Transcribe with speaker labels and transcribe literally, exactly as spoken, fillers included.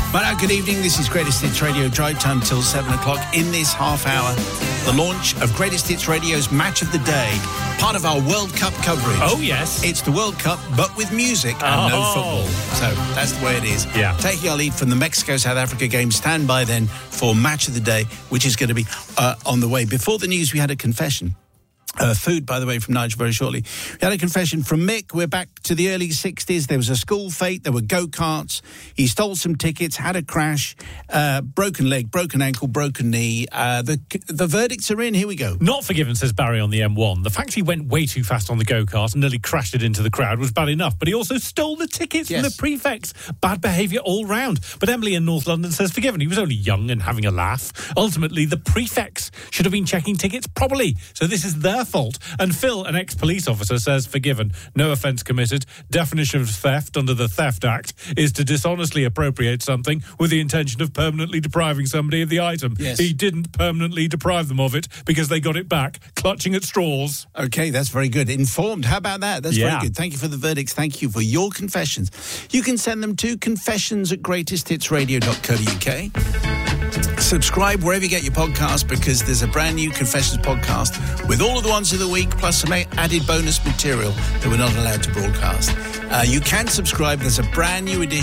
Speaker 1: Right now, good evening. This is Greatest Hits Radio, drive time till seven o'clock. In this half hour, the launch of Greatest Hits Radio's Match of the Day, part of our World Cup coverage.
Speaker 2: Oh, yes.
Speaker 1: It's the World Cup, but with music and
Speaker 2: oh.
Speaker 1: no football. So that's the way it is.
Speaker 2: Yeah.
Speaker 1: Taking our lead from the Mexico-South Africa game, stand by then for Match of the Day, which is going to be uh, on the way. Before the news, we had a confession. Uh, food, by the way, from Nigel very shortly. We had a confession from Mick. We're back to the early sixties. There was a school fete. There were go-karts. He stole some tickets, had a crash, uh, broken leg, broken ankle, broken knee. Uh, the the verdicts are in. Here we go.
Speaker 2: Not forgiven, says Barry on the M one. The fact he went way too fast on the go-kart and nearly crashed it into the crowd was bad enough, but he also stole the tickets
Speaker 1: yes.
Speaker 2: from the prefects. Bad behaviour all round. But Emily in North London says forgiven. He was only young and having a laugh. Ultimately, the prefects should have been checking tickets properly, so this is their fault. And Phil, an ex-police officer, says forgiven. No offence committed. Definition of theft under the Theft Act is to dishonestly appropriate something with the intention of permanently depriving somebody of the item.
Speaker 1: Yes.
Speaker 2: He didn't permanently deprive them of it because they got it back, clutching at straws.
Speaker 1: Okay, that's very good. Informed. How about that? That's
Speaker 2: Yeah.
Speaker 1: very good. Thank you for the verdicts. Thank you for your confessions. You can send them to confessions at greatest hits radio dot co dot uk. Subscribe wherever you get your podcast, because there's a brand new Confessions podcast with all of the ones of the week, plus some added bonus material that we're not allowed to broadcast. Uh, you can subscribe. There's a brand new edition